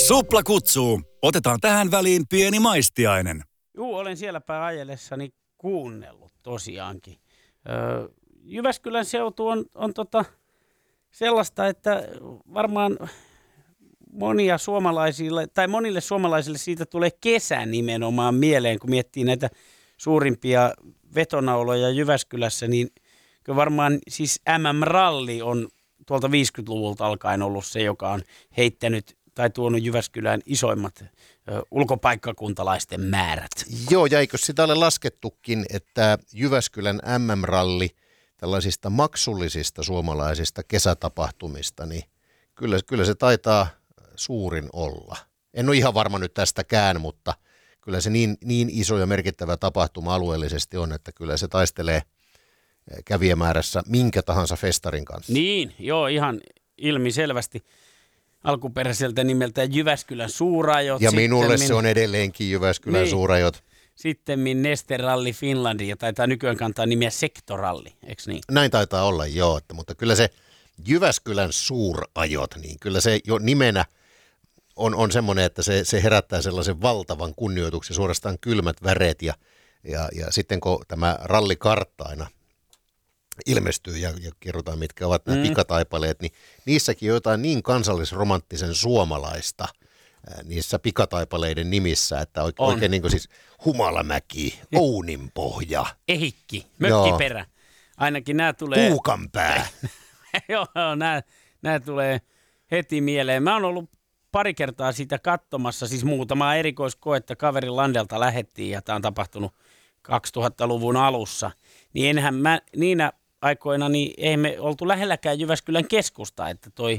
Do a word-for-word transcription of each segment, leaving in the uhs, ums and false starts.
Supla kutsuu. Otetaan tähän väliin pieni maistiainen. Juu, olen siellä päin ajellessani kuunnellut tosiaankin. Öö, Jyväskylän seutu on, on tota sellaista, että varmaan monia suomalaisille, tai monille suomalaisille siitä tulee kesä nimenomaan mieleen, kun miettii näitä suurimpia vetonauloja Jyväskylässä, niin kyllä varmaan siis M M-ralli on tuolta viisikymmentäluvulta alkaen ollut se, joka on heittänyt tai tuonut Jyväskylään isoimmat ö, ulkopaikkakuntalaisten määrät. Joo, ja eikö sitä ole laskettukin, että Jyväskylän M M-ralli tällaisista maksullisista suomalaisista kesätapahtumista, niin kyllä, kyllä se taitaa suurin olla. En ole ihan varma nyt tästäkään, mutta kyllä se niin, niin iso ja merkittävä tapahtuma alueellisesti on, että kyllä se taistelee kävijämäärässä minkä tahansa festarin kanssa. Niin, joo, ihan ilmiselvästi. Alkuperäiseltä nimeltä Jyväskylän Suurajot. Ja minulle Sittemmin, se on edelleenkin Jyväskylän niin, Suurajot. Sittemmin Neste Rally Finlandia, ja taitaa nykyään kantaa nimiä Sektoralli, eikö niin? Näin taitaa olla, joo, että, mutta kyllä se Jyväskylän Suurajot, niin kyllä se jo nimenä on, on semmoinen, että se, se herättää sellaisen valtavan kunnioituksen, suorastaan kylmät väreet, ja, ja, ja sitten kun tämä rallikartta aina ilmestyy ja, ja kerrotaan, mitkä ovat nämä mm. pikataipaleet, niin niissäkin on jotain niin kansallisromanttisen suomalaista ää, niissä pikataipaleiden nimissä, että oike, oikein niin kuin siis Humalamäki, Ouninpohja. Ehikki, Mökkiperä. Joo. Ainakin nämä tulee... Puukanpää. Joo, nämä, nämä tulee heti mieleen. Mä oon ollut pari kertaa sitä katsomassa, siis muutamaa erikoiskoetta kaverin Landelta lähettiin, ja tämä on tapahtunut kaksituhattaluvun alussa. Niin enhän mä niinä aikoina, niin ei me oltu lähelläkään Jyväskylän keskusta, että toi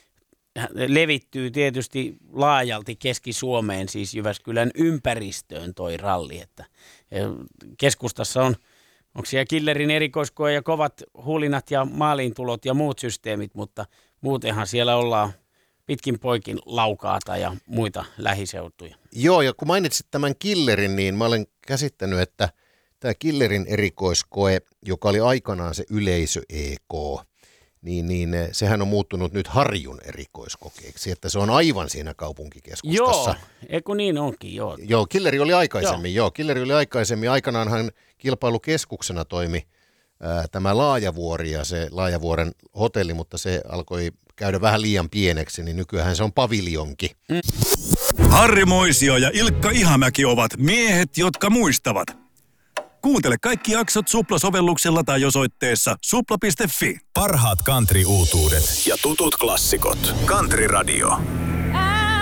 levittyy tietysti laajalti Keski-Suomeen, siis Jyväskylän ympäristöön toi ralli, että keskustassa on, onko siellä Killerin erikoiskoe ja kovat hulinat ja maaliintulot ja muut systeemit, mutta muutenhan siellä ollaan pitkin poikin Laukaata ja muita lähiseutuja. Joo, ja kun mainitsit tämän Killerin, niin mä olen käsittänyt, että tämä Killerin erikoiskoe, joka oli aikanaan se yleisö-E K, niin, niin sehän on muuttunut nyt Harjun erikoiskokeeksi, että se on aivan siinä kaupunkikeskustassa. Joo, eikö niin onkin, joo. Joo, Killeri oli aikaisemmin, joo. joo Killeri oli aikaisemmin. Aikanaanhan kilpailukeskuksena toimi ää, tämä Laajavuori ja se Laajavuoren hotelli, mutta se alkoi käydä vähän liian pieneksi, niin nykyään se on paviljonki. Mm. Harri Moisio ja Ilkka Ihamäki ovat miehet, jotka muistavat. Kuuntele kaikki jaksot Supla-sovelluksella tai osoitteessa supla piste fi. Parhaat country-uutuudet ja tutut klassikot. Country Radio.